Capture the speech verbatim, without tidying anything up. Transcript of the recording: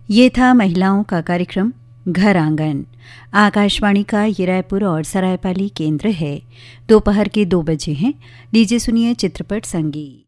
ये था महिलाओं का कार्यक्रम घर आंगन। आकाशवाणी का ये रायपुर और सरायपाली केंद्र है। दोपहर के दो बजे हैं। लीजिए सुनिए चित्रपट संगीत।